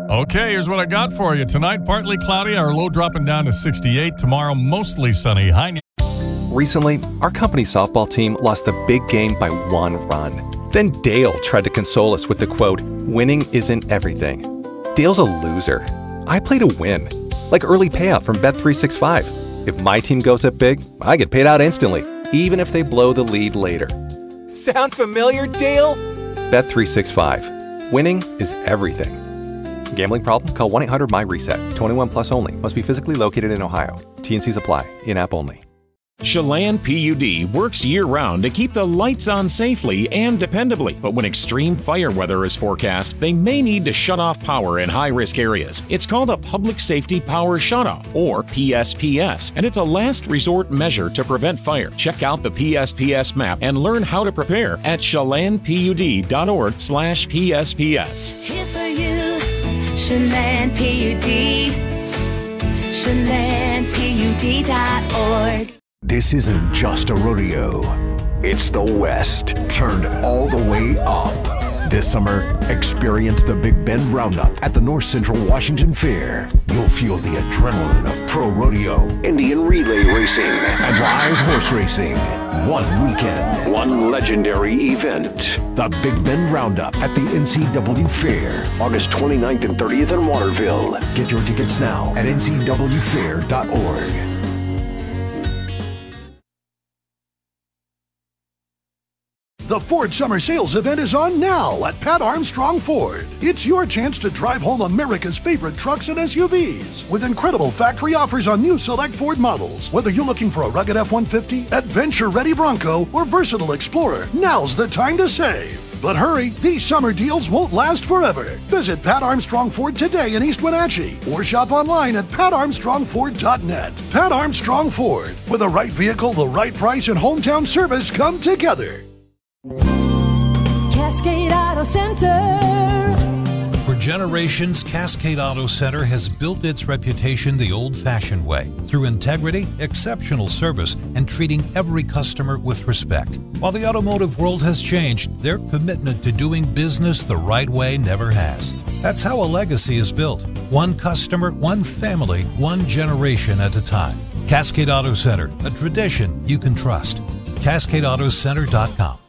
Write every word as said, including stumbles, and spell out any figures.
Okay, here's what I got for you. Tonight, partly cloudy, our low dropping down to sixty-eight. Tomorrow, mostly sunny. High. Recently, our company softball team lost the big game by one run. Then Dale tried to console us with the quote, "Winning isn't everything." Dale's a loser. I play to win. Like early payout from Bet three sixty-five. If my team goes up big, I get paid out instantly, even if they blow the lead later. Sound familiar, Dale? Bet three sixty-five. Winning is everything. Gambling problem? Call one eight hundred M Y reset. twenty-one plus only. Must be physically located in Ohio. T N Cs apply. In-app only. Chelan P U D works year-round to keep the lights on safely and dependably. But when extreme fire weather is forecast, they may need to shut off power in high-risk areas. It's called a Public Safety Power Shutoff, or P S P S, and it's a last resort measure to prevent fire. Check out the P S P S map and learn how to prepare at chelan pud dot org slash P S P S. Here for you, Chelan P U D, chelan P U D dot org. This isn't just a rodeo. It's the West, turned all the way up. This summer, experience the Big Bend Roundup at the North Central Washington Fair. You'll feel the adrenaline of pro rodeo, Indian relay racing, and live horse racing. One weekend, one legendary event. The Big Bend Roundup at the N C W Fair, August twenty-ninth and thirtieth in Waterville. Get your tickets now at N C W fair dot org. The Ford Summer Sales Event is on now at Pat Armstrong Ford. It's your chance to drive home America's favorite trucks and S U Vs with incredible factory offers on new select Ford models. Whether you're looking for a rugged F one fifty, adventure-ready Bronco, or versatile Explorer, now's the time to save. But hurry, these summer deals won't last forever. Visit Pat Armstrong Ford today in East Wenatchee or shop online at pat armstrong ford dot net. Pat Armstrong Ford, where the right vehicle, the right price, and hometown service come together. Cascade Auto Center. For generations, Cascade Auto Center has built its reputation the old-fashioned way, through integrity, exceptional service, and treating every customer with respect. While the automotive world has changed, their commitment to doing business the right way never has. That's how a legacy is built. One customer, one family, one generation at a time. Cascade Auto Center, a tradition you can trust. cascade auto center dot com.